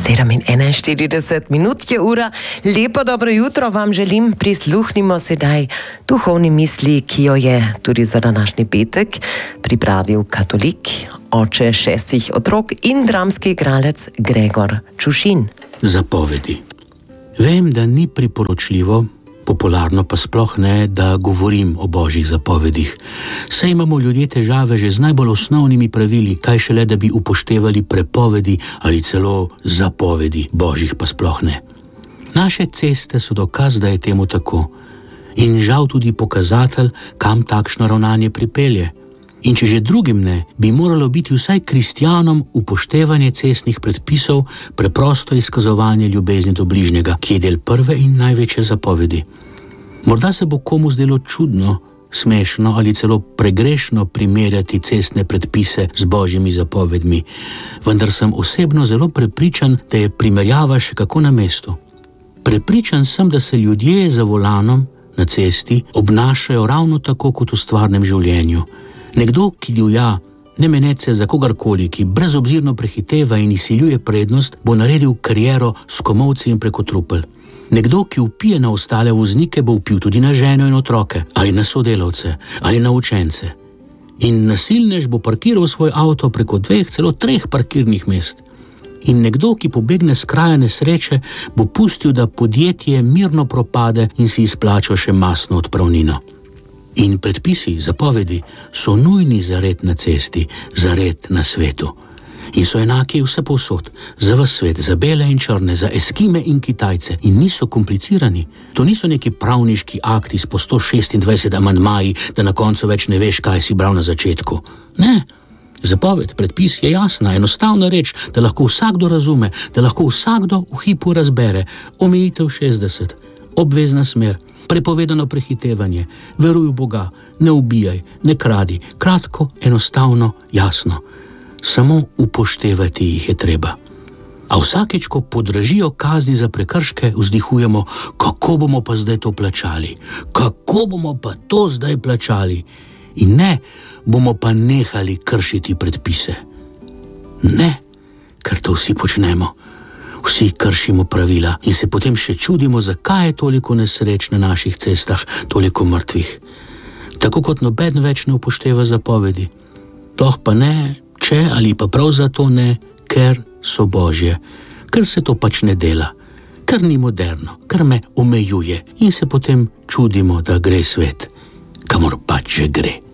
7:41 je ura. Lepo dobro jutro vam želim. Prisluhnimo sedaj duhovni misli, ki jo je tudi za današnji petek pripravil katolik, oče 6 otrok in dramski igralec Gregor Čušin. Zapovedi. Vem, da ni priporočljivo, popularno pa sploh ne, da govorim o božjih zapovedih. Saj imamo ljudje težave že z najbolj osnovnimi pravili, kaj šele, da bi upoštevali prepovedi ali celo zapovedi, božjih pa sploh ne. Naše ceste so dokaz, da je temu tako. In žal tudi pokazatelj, kam takšno ravnanje pripelje. In če že drugim ne, bi moralo biti vsaj kristjanom upoštevanje cestnih predpisov preprosto izkazovanje ljubezni do bližnjega, ki je del prve in največje zapovedi. Morda se bo komu zdelo čudno, smešno ali celo pregrešno primerjati cestne predpise z božjimi zapovedmi, vendar sem osebno zelo prepričan, da je primerjava še kako na mestu. Prepričan sem, da se ljudje za volanom na cesti obnašajo ravno tako kot v stvarnem življenju. Nekdo, ki divja, ne menece za kogarkoli, ki brezobzirno prehiteva in izsiljuje prednost, bo naredil kariero s komolci in preko trupel. Nekdo, ki vpije na ostale voznike, bo vpil tudi na ženo in otroke, ali na sodelavce, ali na učence. In nasilnež bo parkiral svoj avto preko 2, celo 3 parkirnih mest. In nekdo, ki pobegne s kraja nesreče, bo pustil, da podjetje mirno propade in si izplačal še mastno odpravnino. In predpisi, zapovedi so nujni za red na cesti, za red na svetu. In so enaki vse povsod, za ves svet, za bele in črne, za Eskime in Kitajce. In niso komplicirani. To niso neki pravniški akti s po 126 amandmaji, da na koncu več ne veš, kaj si bral na začetku. Ne. Zapoved, predpis je jasna, enostavna reč, da lahko vsakdo razume, da lahko vsakdo v hipu razbere. Omejitev 60, obvezna smer, prepovedano prehitevanje, veruj v Boga, ne ubijaj, ne kradi. Kratko, enostavno, jasno. Samo upoštevati jih je treba. A vsakeč, ko podražijo kazni za prekrške, vzdihujemo, kako bomo pa zdaj to plačali? Kako bomo pa to zdaj plačali? In ne, bomo pa nehali kršiti predpise. Ne, ker to vsi počnemo. Vsi kršimo pravila in se potem še čudimo, zakaj je toliko nesreč na naših cestah, toliko mrtvih. Tako kot noben več ne upošteva zapovedi. Sploh pa ne, če ali pa prav zato ne, ker so božje, ker se to pač ne dela, ker ni moderno, ker me omejuje in se potem čudimo, da gre svet, kamor pač že gre.